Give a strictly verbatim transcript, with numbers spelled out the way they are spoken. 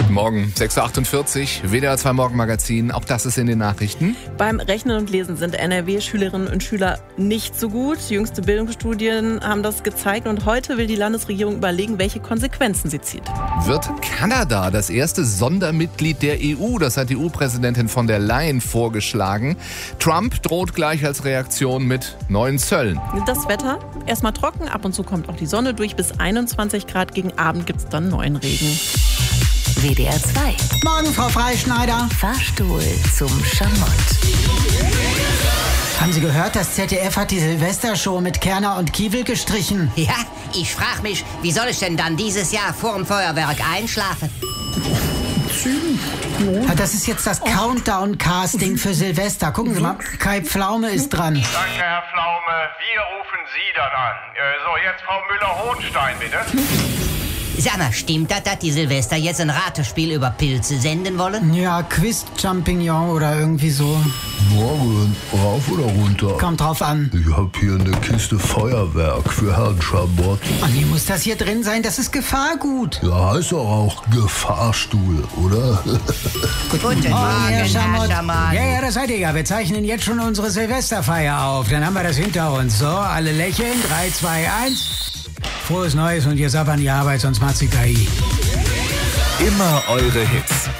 Morgen, sechs Uhr achtundvierzig, W D R zwei Morgenmagazin. Auch das ist in den Nachrichten. Beim Rechnen und Lesen sind N R W-Schülerinnen und Schüler nicht so gut. Jüngste Bildungsstudien haben das gezeigt. Und heute will die Landesregierung überlegen, welche Konsequenzen sie zieht. Wird Kanada das erste Sondermitglied der E U? Das hat die E U-Präsidentin von der Leyen vorgeschlagen. Trump droht gleich als Reaktion mit neuen Zöllen. Das Wetter erstmal trocken, ab und zu kommt auch die Sonne durch. Bis einundzwanzig Grad, gegen Abend gibt es dann neuen Regen. W D R zwei. Morgen, Frau Freischneider. Fahrstuhl zum Schamott. Haben Sie gehört, das Z D F hat die Silvestershow mit Kerner und Kiewel gestrichen? Ja, ich frage mich, wie soll ich denn dann dieses Jahr vorm Feuerwerk einschlafen? Ja, das ist jetzt das Countdown-Casting für Silvester. Gucken Sie mal, Kai Pflaume ist dran. Danke, Herr Pflaume. Wir rufen Sie dann an. Äh, so, jetzt Frau Müller-Hohenstein, bitte. Sag mal, stimmt das, dass die Silvester jetzt ein Ratespiel über Pilze senden wollen? Ja, Quiz Champignon oder irgendwie so. Morgen, rauf oder runter? Kommt drauf an. Ich hab hier eine Kiste Feuerwerk für Herrn Schamott. Oh nee, muss das hier drin sein? Das ist Gefahrgut. Ja, heißt doch auch Gefahrstuhl, oder? Guten Morgen, Herr Schamott. Ja, ja, das seid ihr ja. Wir zeichnen jetzt schon unsere Silvesterfeier auf. Dann haben wir das hinter uns. So, alle lächeln. drei, zwei, eins. Frohes Neues und ihr sabbern die Arbeit, sonst macht's die K I. Immer eure Hits.